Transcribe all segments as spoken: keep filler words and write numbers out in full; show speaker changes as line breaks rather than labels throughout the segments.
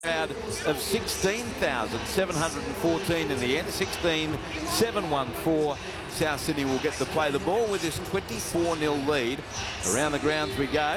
Crowd of sixteen thousand seven hundred fourteen in the end. sixteen seven one four. South Sydney will get to play the ball with this twenty-four nil lead. Around the grounds we go.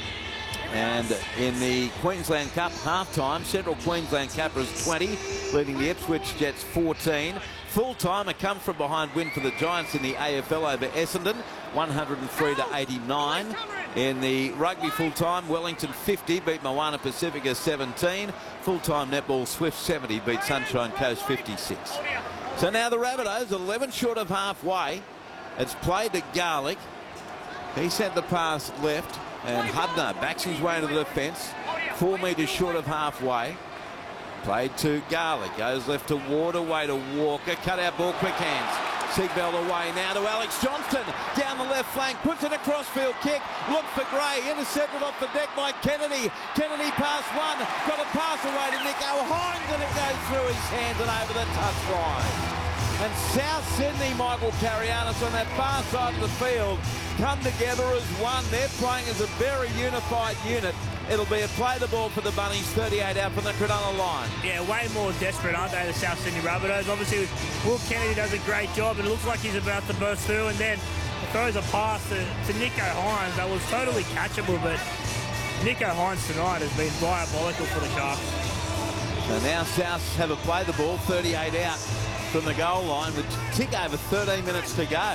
And in the Queensland Cup half-time, Central Queensland Capras twenty, leading the Ipswich Jets fourteen. Full-time, a come-from-behind win for the Giants in the A F L over Essendon, one hundred three to eighty-nine. In the rugby full-time, Wellington fifty beat Moana Pacifica seventeen. Full-time netball, Swift seventy beat Sunshine Coast fifty-six. So now the Rabbitohs, eleven short of halfway. It's played to Garlick. He sent the pass left, and Hubner backs his way into the defence, four metres short of halfway. Played to Garlick, goes left to Ward, away to Walker, cut out ball, quick hands. Seagbell away now to Alex Johnston, down the left flank, puts in a crossfield kick, look for Gray, intercepted off the deck by Kennedy. Kennedy pass one, got a pass away to Nico Hines, and it goes through his hands and over the touchline. And South Sydney, Michael Carianis on that far side of the field, come together as one. They're playing as a very unified unit. It'll be a play the ball for the Bunnies, thirty-eight out from the Cronulla line.
Yeah, way more desperate, aren't they, the South Sydney Rabbitohs? Obviously, Will Kennedy does a great job, and it looks like he's about to burst through, and then throws a pass to, to Nico Hines that was totally catchable, but Nico Hines tonight has been diabolical for the Sharks.
So now South have a play the ball, thirty-eight out from the goal line, with tick over thirteen minutes to go.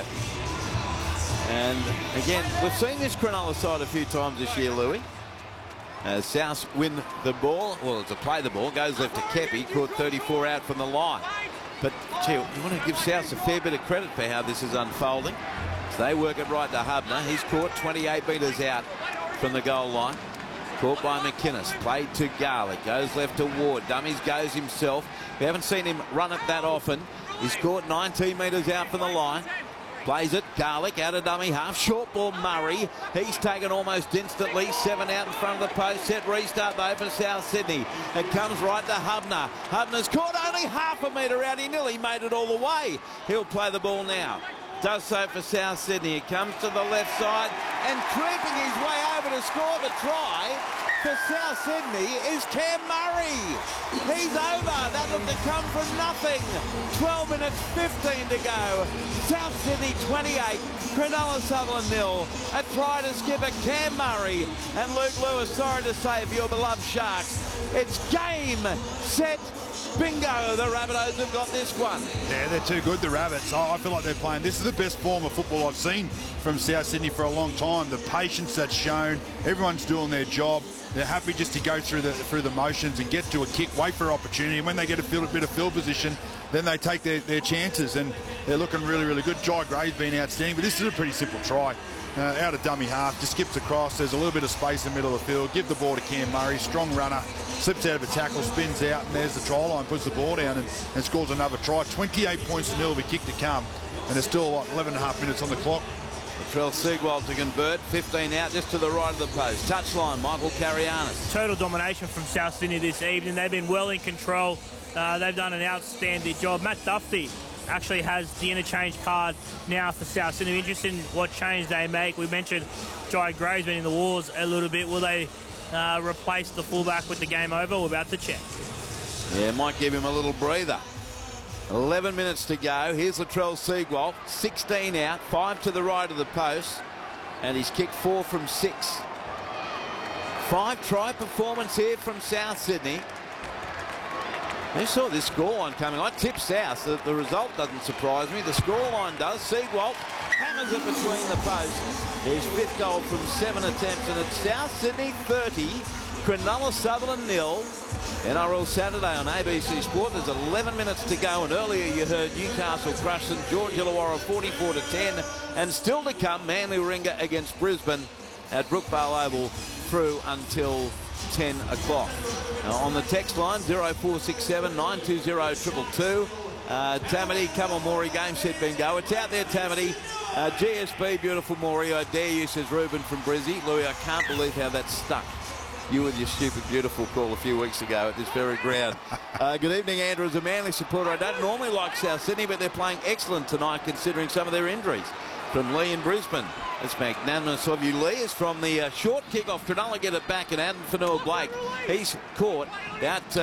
And again, we've seen this Cronulla side a few times this year, Louis. As South win the ball, well, it's a play the ball, goes left to Kepi, caught thirty-four out from the line. But, gee, you want to give South a fair bit of credit for how this is unfolding. So they work it right to Hubner. He's caught twenty-eight metres out from the goal line. Caught by McInnes, played to Garlick, goes left to Ward, dummies goes himself. We haven't seen him run it that often. He's caught nineteen metres out from the line. Plays it, Garlick out of dummy half, short ball Murray. He's taken almost instantly, seven out in front of the post. Set restart though for South Sydney. It comes right to Hubner. Hubner's caught only half a metre out. He nearly made it all the way. He'll play the ball now. Does so for South Sydney. He comes to the left side and creeping his way over to score the try for South Sydney is Cam Murray. He's over. That looked to come from nothing. twelve minutes fifteen to go. South Sydney twenty-eight, Cronulla Sutherland nil. A try to skipper Cam Murray and Luke Lewis. Sorry to say for your beloved Sharks, it's game, set, bingo. The Rabbitohs have got this one.
Yeah, they're too good, the Rabbits. Oh, I feel like they're playing. This is the best form of football I've seen from South Sydney for a long time. The patience that's shown, everyone's doing their job. They're happy just to go through the through the motions and get to a kick, wait for opportunity. And when they get a, field, a bit of field position, then they take their, their chances. And they're looking really, really good. Jai Gray's been outstanding, but this is a pretty simple try. Uh, out of dummy half, just skips across. There's a little bit of space in the middle of the field. Give the ball to Cam Murray, strong runner, slips out of a tackle, spins out, and there's the try line, puts the ball down and, and scores another try. twenty-eight points to nil with a kick to come. And there's still like eleven and a half minutes on the clock.
Latrell Seagwald to convert, fifteen out just to the right of the post. Touchline, Michael Carianis.
Total domination from South Sydney this evening. They've been well in control. Uh, they've done an outstanding job. Matt Duffy actually has the interchange card now for South Sydney. Interesting what change they make. We mentioned Jai Gray's been in the wars a little bit. Will they uh, replace the fullback with the game over? We're about to check.
Yeah, might give him a little breather. eleven minutes to go. Here's Latrell Seagwald, sixteen out, five to the right of the post, and he's kicked four from six. Five try performance here from South Sydney. They saw this scoreline coming. I tipped South. The, the result doesn't surprise me. The scoreline does. Seagwald hammers it between the posts. His fifth goal from seven attempts, and it's South Sydney thirty, Cronulla Sutherland nil. N R L Saturday on A B C Sport. There's eleven minutes to go, and earlier you heard Newcastle crush St George Illawarra forty-four to ten, and still to come Manly Warringah against Brisbane at Brookvale Oval through until ten o'clock. Now on the text line zero four six seven nine two zero two two two. Uh, Tamati, come on Maury, game set bingo. It's out there, Tamati. Uh, G S B, beautiful Maury. I dare you, says Ruben from Brizzy. Louis, I can't believe how that's stuck. You with your stupid beautiful call a few weeks ago at this very ground. Uh, good evening, Andrew. As a Manly supporter, I don't normally like South Sydney, but they're playing excellent tonight considering some of their injuries. from Lee in Brisbane. It's magnanimous of you, Lee. It's from the uh, short kick off. Cronulla get it back, and Adam Fanua Blake, he's caught out. Uh,